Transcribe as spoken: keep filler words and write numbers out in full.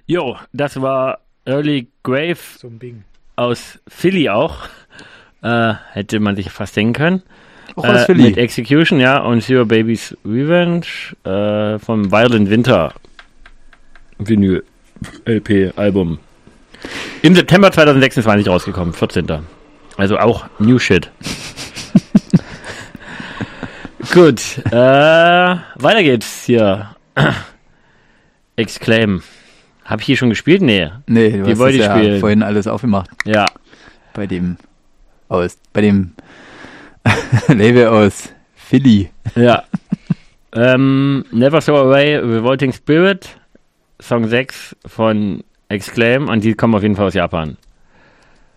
Jo, das war Early Grave So ein Bing. aus Philly auch. Äh, hätte man sich fast denken können. Auch aus äh, Philly. Mit Execution, ja, und Zero Babies Revenge äh, vom Violent Winter Vinyl L P Album. Im September zwanzig sechsundzwanzig rausgekommen, vierzehnten Also auch New Shit. Gut, äh, weiter geht's hier. Exclaim. Hab ich hier schon gespielt? Nee. Nee, du Die hast wollte das ich ja spielen. vorhin alles aufgemacht. Ja. Bei dem aus, bei dem Label aus Philly. Ja. ähm, Never Throw Away, Revolting Spirit, Song sechs von Exclaim, und die kommen auf jeden Fall aus Japan.